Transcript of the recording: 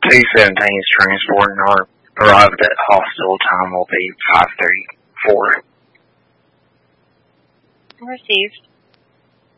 C-17's transport and arrived at hospital time will be 5:34. Received.